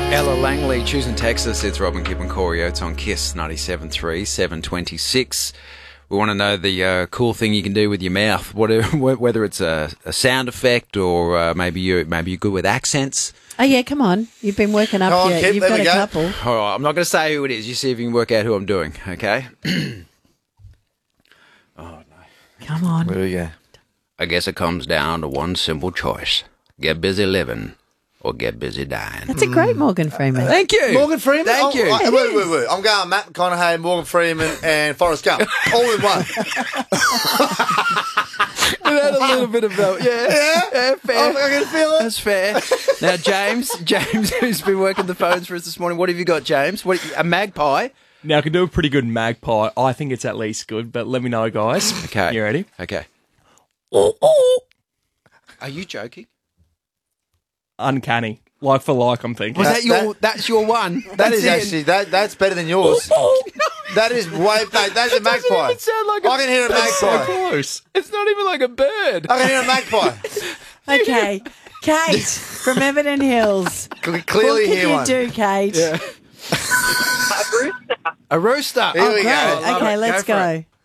Ella Langley, choosing Texas. It's Robin, Kip and Corey Oates on KISS 97.3, 7:26. We want to know the cool thing you can do with your mouth, whether it's a sound effect or maybe you're good with accents. Oh, yeah, come on. You've been working up here. You've got a couple. All right, I'm not going to say who it is. You see if you can work out who I'm doing, okay? Oh, no. Come on. Where do we go? I guess it comes down to one simple choice. Get busy living or get busy dying. That's a great Morgan Freeman. Thank you. Morgan Freeman? Thank you. Wait. I'm going Matt McConaughey, Morgan Freeman, and Forrest Gump. All in one. It had a little bit of that. Yeah, fair. I can feel it. That's fair. Now, James, who's been working the phones for us this morning, what have you got, James? A magpie? Now, I can do a pretty good magpie. I think it's at least good, but let me know, guys. Okay. You ready? Okay. Are you joking? Uncanny. Like for like, I'm thinking. That's your one? That is actually, that's better than yours. That is way back. That's a magpie. Doesn't even sound like I can hear a That's so magpie. close. It's not even like a bird. I can hear a magpie. Okay. Kate from Everton Hills. Clearly hear one. What can you do, Kate? Yeah. A rooster. Here we Great. go. Okay, let's Go for go. it.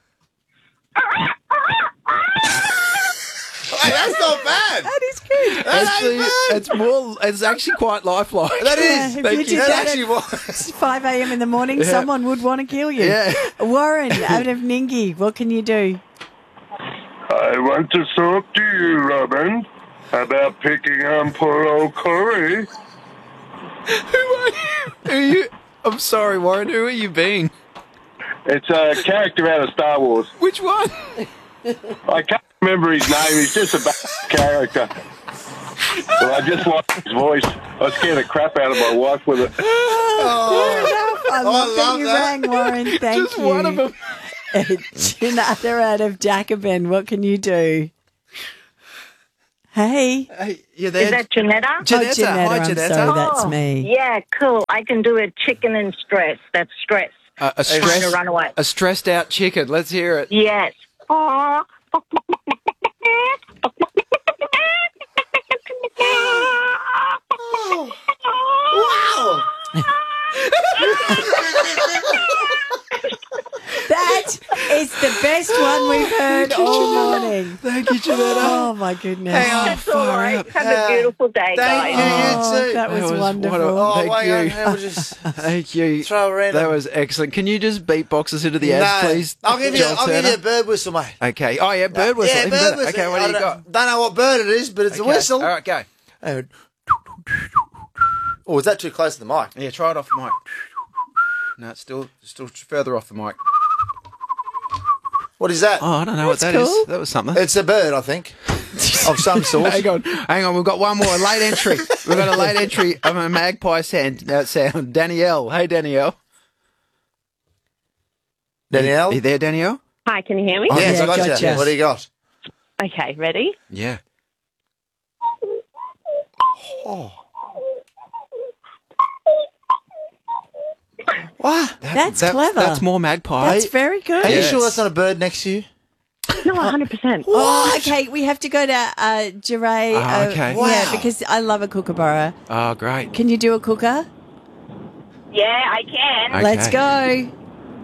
Hey, that's not bad. That is good. It's actually quite lifelike. That is. if you did That that actually at was. 5 a.m. in the morning, someone would want to kill you. Yeah. Warren, out of Ningi, what can you do? I want to talk to you, Robin, about picking on poor old Corey. Who are you? I'm sorry, Warren. Who are you being? It's a character out of Star Wars. Which one? I can't remember his name. He's just a bad character. But I just like his voice. I scared the crap out of my wife with it. I love that you rang, Warren. Thank Just you. one of them. Janetta out of Jacobin, what can you do? Hey. Hey, you there? Is that Janetta? Janetta. Hi, Hi, I'm Janetta. sorry, that's me. Yeah, cool. I can do a chicken and stress. That's stress. A Trying to run away. a stressed out chicken. Let's hear it. Yes. Wow. That is the best one we've heard all morning. Thank you, Janetta. Oh, my goodness. That's all right. Have a beautiful day, Thank guys. you. Oh, You too. that was wonderful. Oh, Thank wait, you. we'll just Thank you. throw a random. That was excellent. Can you just beatbox us into the ads, please? I'll give you John a bird whistle, mate. Okay. Oh, yeah, bird whistle. Yeah, Even bird better. whistle. Okay, what do you got? Don't know what bird it is, but it's a Okay. whistle. All right, go. Oh, is that too close to the mic? Yeah, try it off the mic. No, it's still further off the mic. What is that? Oh, I don't know what that is. cool. That was something. It's a bird, I think, of some sort. Hang on. We've got one more. A late entry. We've got a late entry of a magpie sound. Danielle. Hey, Danielle. Danielle? Are you there, Danielle? Hi, can you hear me? Yes, Yeah, I gotcha. gotcha. What do you got? Okay, ready? Yeah. What? That's clever. That's more magpie. That's very good. Are you Yes. sure that's not a bird next to you? No, 100%. Oh, okay. We have to go to Jeray. okay. Yeah, Wow. because I love a kookaburra. Oh, great. Can you do a cooker? Yeah, I can. Okay. Let's go.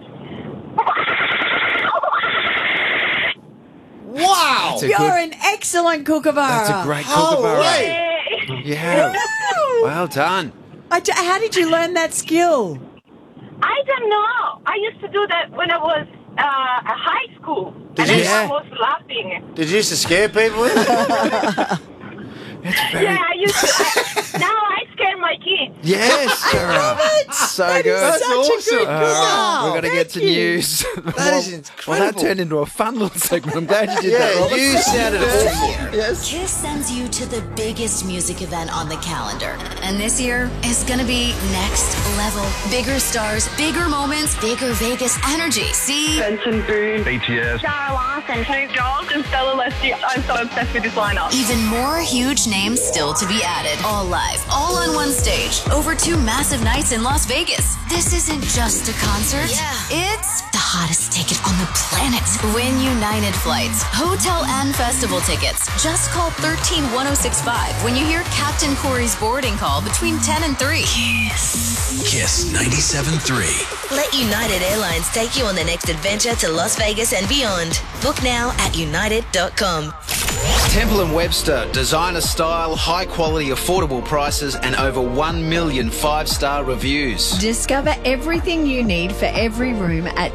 Wow! That's a You're good- an excellent kookaburra. That's a great Oh, kookaburra. wait. Yeah. Well done. How did you learn that skill? I don't know. I used to do that when I was at high school. Did and you? everyone was laughing. Did you used to scare people with it? Yeah, I used to. Now I scare my kids. Yes, Sarah. So good. That's Such a awesome. good cooker. We've got to get to news. That is Well, incredible. that turned into a fun little segment. I'm glad you did that, Yeah, Robert. you sounded awful. Yes. KISS sends you to the biggest music event on the calendar. And this year is going to be next level. Bigger stars, bigger moments, bigger Vegas energy. See? Benson Boone. BTS. Sarah Larson, Snoop Dogg, and Stella Leslie. I'm so obsessed with this lineup. Even more huge names still to be added. All live, all on one stage. Over 2 massive nights in Las Vegas. This isn't just a concert. Yeah. It's the hottest ticket on the planet. Win United Flights, hotel and festival tickets. Just call 131065 when you hear Captain Corey's boarding call between 10 and 3. Kiss 97.3. Let United Airlines take you on the next adventure to Las Vegas and beyond. Book now at united.com. Temple & Webster, designer style, high quality, affordable prices and over 1 million 5-star reviews. Discover everything you need for every room at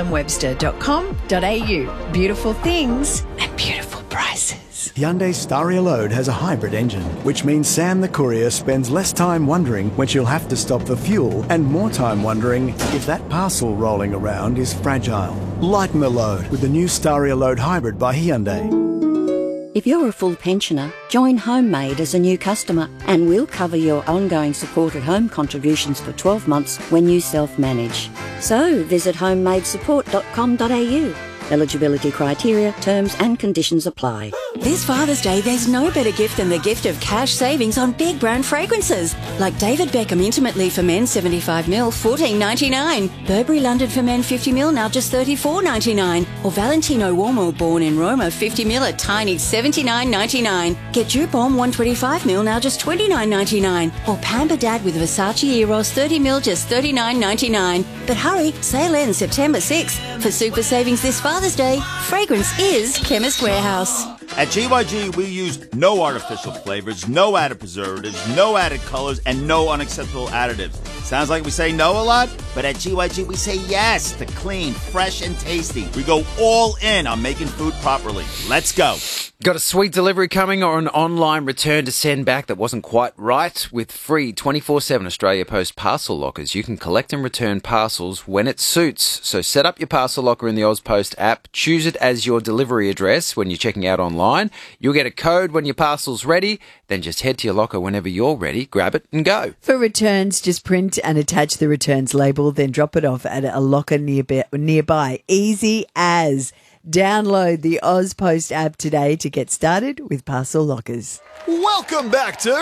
templeandwebster.com.au. Beautiful things and beautiful prices. Hyundai Staria Load has a hybrid engine, which means Sam the courier spends less time wondering when she'll have to stop for fuel and more time wondering if that parcel rolling around is fragile. Lighten the load with the new Staria Load Hybrid by Hyundai. If you're a full pensioner, join Homemade as a new customer and we'll cover your ongoing support at home contributions for 12 months when you self-manage. So visit homemadesupport.com.au. Eligibility criteria, terms and conditions apply. This Father's Day, there's no better gift than the gift of cash savings on big brand fragrances. Like David Beckham Intimately for men 75ml, $14.99. Burberry London for men 50ml, now just $34.99. Or Valentino Uomo Born in Roma 50ml, a tiny $79.99. Get Dupont 125ml, now just $29.99. Or Pamper Dad with Versace Eros 30ml, just $39.99. But hurry, sale ends September 6th. For super savings this Father's Day, fragrance is Chemist Warehouse. At GYG, we use no artificial flavors, no added preservatives, no added colors, and no unacceptable additives. Sounds like we say no a lot, but at GYG, we say yes to clean, fresh, and tasty. We go all in on making food properly. Let's go. Got a sweet delivery coming or an online return to send back that wasn't quite right? With free 24/7 Australia Post parcel lockers, you can collect and return parcels when it suits. So set up your parcel locker in the AusPost app, choose it as your delivery address when you're checking out online. You'll get a code when your parcel's ready, then just head to your locker whenever you're ready, grab it and go. For returns, just print and attach the returns label, then drop it off at a locker nearby. Easy as. Download the AusPost app today to get started with parcel lockers. Welcome back to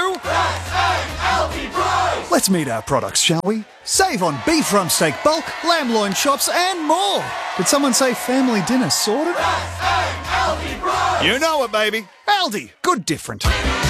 Let's meet our products, shall we? Save on beef rump steak bulk, lamb loin chops and more. Did someone say family dinner sorted? You know it, baby. Aldi, good different.